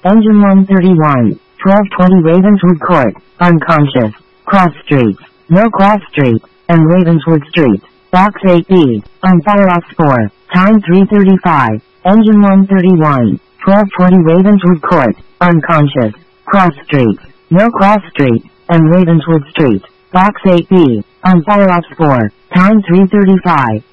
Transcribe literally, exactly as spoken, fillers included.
Engine one thirty-one, twelve twenty Ravenswood Court, unconscious, cross streets, no cross street, and Ravenswood Street, box eight B, on fire off four, time three thirty-five, engine one thirty-one, twelve twenty Ravenswood Court, unconscious, cross street, no cross street, and Ravenswood Street, box eight B, on fire off four, time three thirty-five.